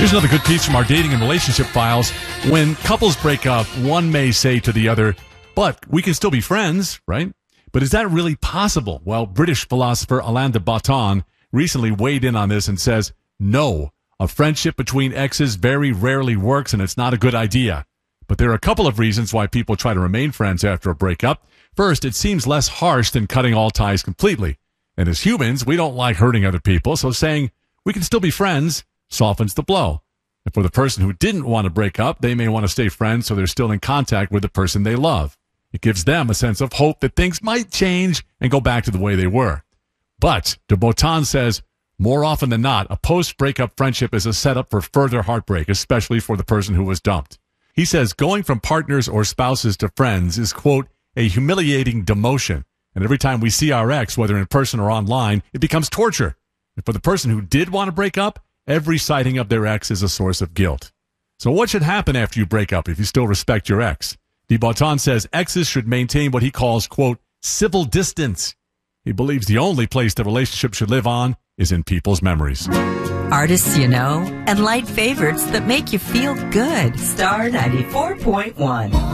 Here's another good piece from our dating and relationship files. When couples break up, one may say to the other, but we can still be friends, right? But is that really possible? Well, British philosopher Alain de Botton recently weighed in on this and says, no, a friendship between exes very rarely works and it's not a good idea. But there are a couple of reasons why people try to remain friends after a breakup. First, it seems less harsh than cutting all ties completely. And as humans, we don't like hurting other people, so saying we can still be friends softens the blow. And for the person who didn't want to break up, they may want to stay friends so they're still in contact with the person they love. It gives them a sense of hope that things might change and go back to the way they were. But de Botton says, more often than not, a post-breakup friendship is a setup for further heartbreak, especially for the person who was dumped. He says going from partners or spouses to friends is, quote, a humiliating demotion. And every time we see our ex, whether in person or online, it becomes torture. And for the person who did want to break up, every sighting of their ex is a source of guilt. So what should happen after you break up if you still respect your ex? De Botton says exes should maintain what he calls, quote, civil distance. He believes the only place the relationship should live on is in people's memories. Artists you know and light favorites that make you feel good. Star 94.1.